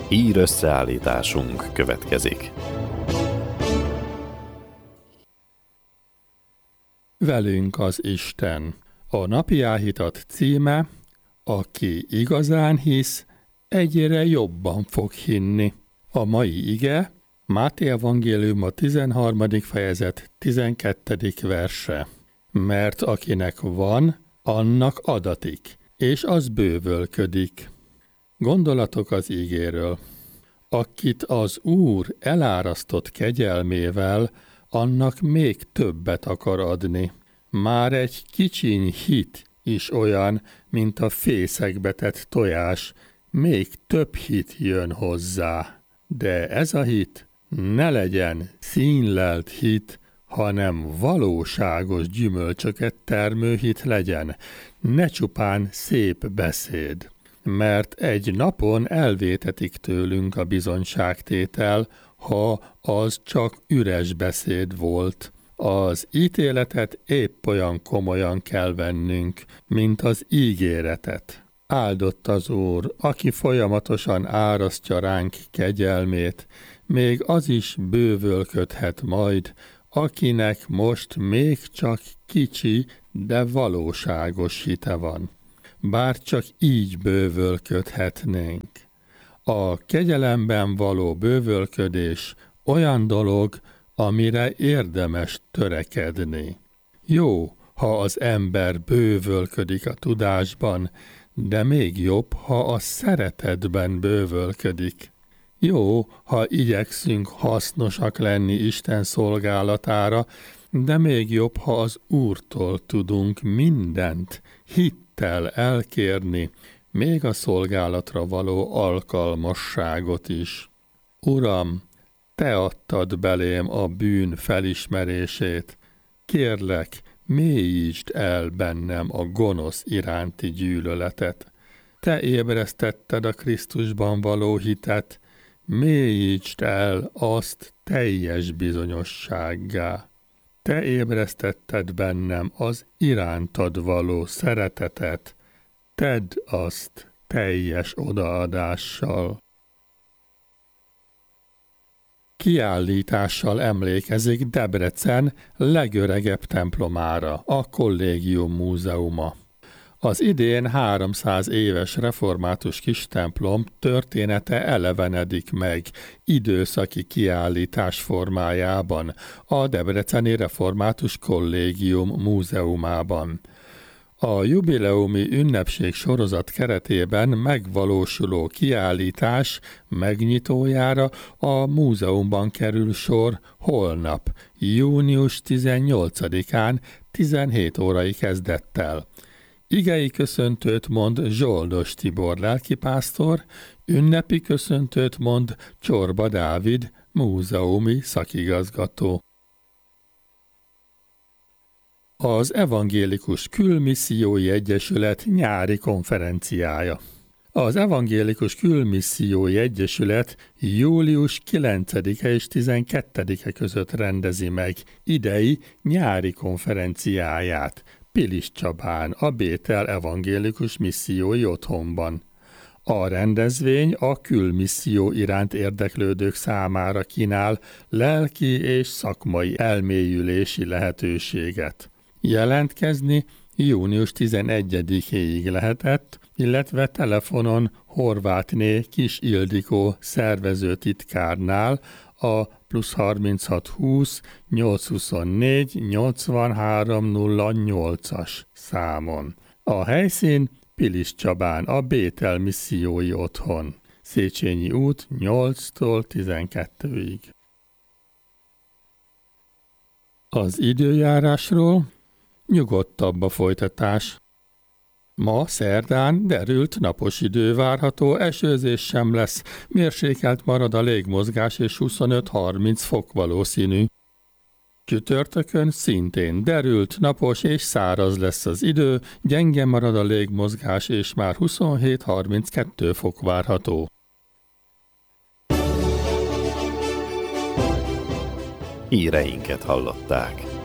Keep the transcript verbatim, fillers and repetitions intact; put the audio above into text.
Hír összeállításunk következik. Velünk az Isten. A napi áhítat címe: Aki igazán hisz, egyre jobban fog hinni. A mai ige Máté evangélium a tizenharmadik fejezet tizenkettedik verse. Mert akinek van, annak adatik, és az bővölködik. Gondolatok az igéről. Akit az Úr elárasztott kegyelmével, annak még többet akar adni. Már egy kicsiny hit is olyan, mint a fészekbe tett tojás, még több hit jön hozzá. De ez a hit ne legyen színlelt hit, hanem valóságos gyümölcsöket termő hit legyen, ne csupán szép beszéd. Mert egy napon elvétetik tőlünk a bizonyságtétel, ha az csak üres beszéd volt. Az ítéletet épp olyan komolyan kell vennünk, mint az ígéretet. Áldott az Úr, aki folyamatosan árasztja ránk kegyelmét, még az is bővölködhet majd, akinek most még csak kicsi, de valóságos hite van. Bár csak így bővölködhetnénk. A kegyelemben való bővölködés olyan dolog, amire érdemes törekedni. Jó, ha az ember bővölködik a tudásban, de még jobb, ha a szeretetben bővölködik. Jó, ha igyekszünk hasznosak lenni Isten szolgálatára, de még jobb, ha az Úrtól tudunk mindent hittel elkérni, még a szolgálatra való alkalmasságot is. Uram, Te adtad belém a bűn felismerését. Kérlek, mélyítsd el bennem a gonosz iránti gyűlöletet. Te ébresztetted a Krisztusban való hitet, mélyítsd el azt teljes bizonyossággá. Te ébresztetted bennem az irántad való szeretetet, tedd azt teljes odaadással. Kiállítással emlékezik Debrecen legöregebb templomára, a Kollégium Múzeuma. Az idén háromszáz éves református kistemplom története elevenedik meg időszaki kiállítás formájában a Debreceni Református Kollégium Múzeumában. A jubileumi ünnepség sorozat keretében megvalósuló kiállítás megnyitójára a múzeumban kerül sor holnap, június tizennyolcadikán tizenhét órai kezdettel. Igei köszöntőt mond Zsoldos Tibor lelkipásztor, ünnepi köszöntőt mond Csorba Dávid, múzeumi szakigazgató. Az Evangélikus Külmissziói Egyesület nyári konferenciája. Az Evangélikus Külmissziói Egyesület július kilencedike és tizenkettedike között rendezi meg idei nyári konferenciáját Piliscsabán, a Bétel Evangélikus Missziói Otthonban. A rendezvény a külmisszió iránt érdeklődők számára kínál lelki és szakmai elmélyülési lehetőséget. Jelentkezni június tizenegyedikéig lehetett, illetve telefonon Horvátné Kis Ildikó szervezőtitkárnál a plusz harminchat húsz nyolcszázhuszonnégy nyolcvanhárom nulla nyolcas számon. A helyszín Piliscsabán, a Bétel Missziói Otthon. Széchenyi út nyolctól tizenkettőig. Az időjárásról: nyugodtabb a folytatás. Ma szerdán derült napos idő várható, esőzés sem lesz, mérsékelt marad a légmozgás és huszonöt-harminc fok valószínű. Csütörtökön szintén derült, napos és száraz lesz az idő, gyenge marad a légmozgás és már huszonhét-harminckettő fok várható. Híreinket hallották.